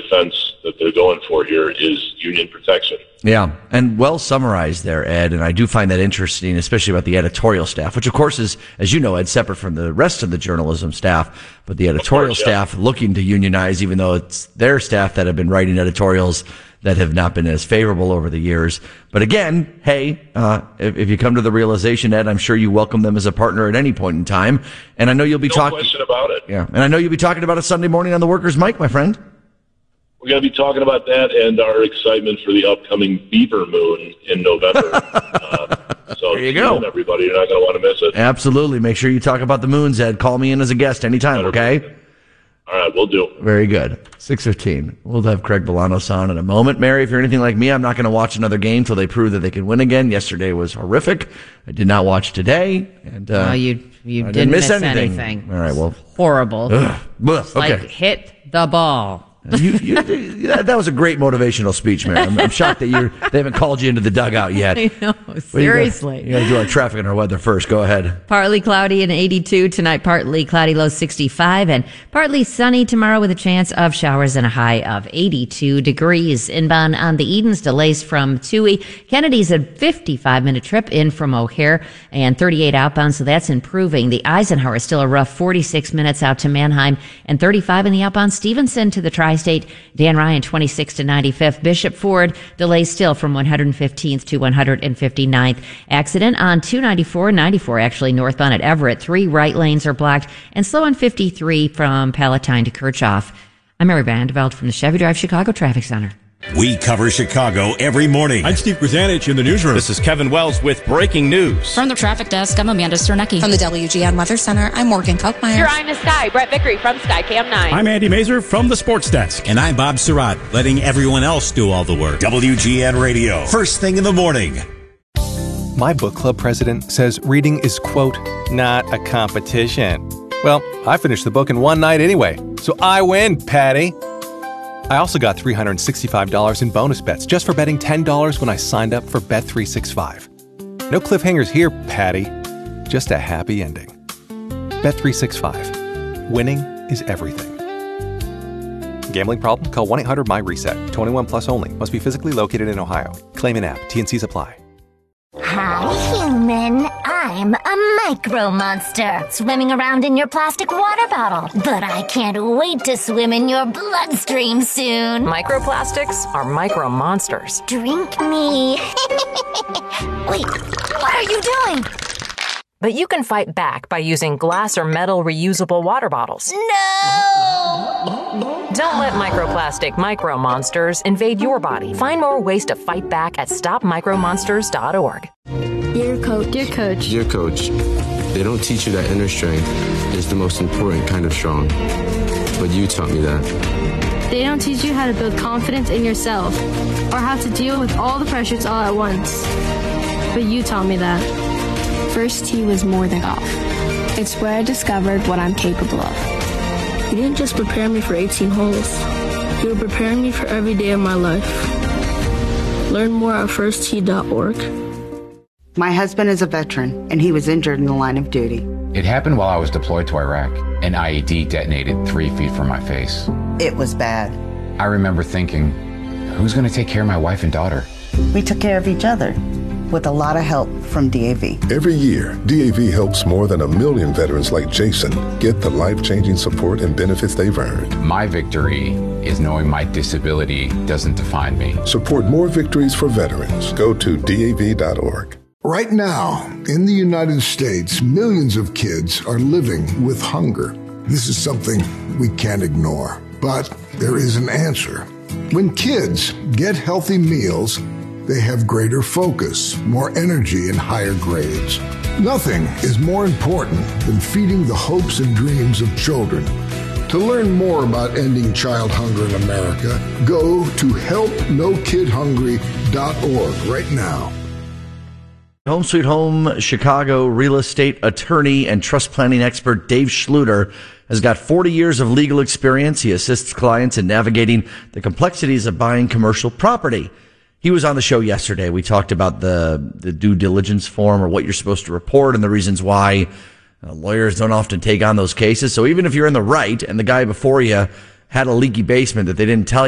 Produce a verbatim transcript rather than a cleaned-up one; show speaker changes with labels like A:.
A: defense that they're going for here is union protection.
B: Yeah, and well summarized there, Ed, and I do find that interesting, especially about the editorial staff, which of course is, as you know, Ed, separate from the rest of the journalism staff, but the editorial
A: course, yeah.
B: staff looking to unionize, even though it's their staff that have been writing editorials that have not been as favorable over the years. But again, hey, uh, if, if you come to the realization, Ed, I'm sure you welcome them as a partner at any point in time. And I know you'll be
A: no
B: talking.
A: No question about it.
B: Yeah. And I know you'll be talking about it Sunday morning on the Workers' Mic, my friend.
A: We're going to be talking about that and our excitement for the upcoming Beaver Moon in November. uh, so
B: there you go.
A: Everybody, you're not going to want to miss it.
B: Absolutely. Make sure you talk about the moons, Ed. Call me in as a guest anytime, okay?
A: All right, we'll do.
B: Very good. six fifteen. We'll have Craig Bolanos on in a moment. Mary, if you're anything like me, I'm not going to watch another game till they prove that they can win again. Yesterday was horrific. I did not watch today. And uh,
C: no, you, you
B: I
C: didn't,
B: didn't miss,
C: miss
B: anything.
C: anything.
B: All right, well.
C: Horrible.
B: Ugh, ugh, okay.
C: Like, hit the ball.
B: you, you, that, that was a great motivational speech, Mary. I'm, I'm shocked that you're, they haven't called you into the dugout yet.
C: I know, seriously.
B: You got to do our traffic and our weather first. Go ahead.
C: Partly cloudy and eighty-two tonight, partly cloudy, low sixty-five, and partly sunny tomorrow with a chance of showers and a high of eighty-two degrees. Inbound on the Edens, delays from Tui. Kennedy's a fifty-five minute trip in from O'Hare and thirty-eight outbound, so that's improving. The Eisenhower is still a rough forty-six minutes out to Mannheim and thirty-five in the outbound Stevenson to the Tri-State. Dan Ryan, twenty-six to ninety-fifth. Bishop Ford, delays still from one hundred fifteenth to one hundred fifty-ninth. Accident on two ninety-four, ninety-four actually northbound at Everett. Three right lanes are blocked and slow on fifty-three from Palatine to Kirchhoff. I'm Mary Vandeveld from the Chevy Drive Chicago Traffic Center.
D: We cover Chicago every morning.
E: I'm Steve Grzanich in the newsroom.
F: This is Kevin Wells with breaking news.
G: From the traffic desk, I'm Amanda Sternecki.
H: From the W G N Weather Center, I'm Morgan Kalkmeyer.
I: Your Eye in the Sky, Brett Vickery from Skycam nine.
E: I'm Andy Mazer from the Sports Desk.
D: And I'm Bob Surratt, letting everyone else do all the work. W G N Radio, first thing in the morning.
J: My book club president says reading is, quote, not a competition. Well, I finished the book in one night anyway, so I win, Patty. I also got three hundred sixty-five dollars in bonus bets just for betting ten dollars when I signed up for Bet three sixty-five. No cliffhangers here, Patty. Just a happy ending. Bet three sixty-five. Winning is everything. Gambling problem? Call one eight hundred my reset. twenty-one plus only. Must be physically located in Ohio. Claim in app. T N Cs apply.
K: Hi, human. I'm a micro monster, swimming around in your plastic water bottle. But I can't wait to swim in your bloodstream soon.
L: Microplastics are micro monsters.
K: Drink me. Wait, what are you doing?
L: But you can fight back by using glass or metal reusable water bottles.
K: No!
L: Don't let microplastic micro monsters invade your body. Find more ways to fight back at stop micro monsters dot org.
M: Dear coach. Dear coach.
N: Dear coach, they don't teach you that inner strength is the most important kind of strong. But you taught me that.
M: They don't teach you how to build confidence in yourself or how to deal with all the pressures all at once. But you taught me that.
O: First tee was more than golf. It's where I discovered what I'm capable of.
P: You didn't just prepare me for eighteen holes. You were preparing me for every day of my life. Learn more at first tee dot org.
Q: My husband is a veteran, and he was injured in the line of duty.
R: It happened while I was deployed to Iraq. An I E D detonated three feet from my face.
Q: It was bad.
R: I remember thinking, who's going to take care of my wife and daughter?
Q: We took care of each other, with a lot of help from D A V.
S: Every year, D A V helps more than a million veterans like Jason get the life-changing support and benefits they've earned.
R: My victory is knowing my disability doesn't define me.
S: Support more victories for veterans. Go to D A V dot org.
T: Right now, in the United States, millions of kids are living with hunger. This is something we can't ignore, but there is an answer. When kids get healthy meals, they have greater focus, more energy, and higher grades. Nothing is more important than feeding the hopes and dreams of children. To learn more about ending child hunger in America, go to help no kid hungry dot org right now.
B: Home Sweet Home Chicago real estate attorney and trust planning expert Dave Schluter has got forty years of legal experience. He assists clients in navigating the complexities of buying commercial property. He was on the show yesterday. We talked about the, the due diligence form, or what you're supposed to report, and the reasons why uh, lawyers don't often take on those cases. So even if you're in the right and the guy before you had a leaky basement that they didn't tell you,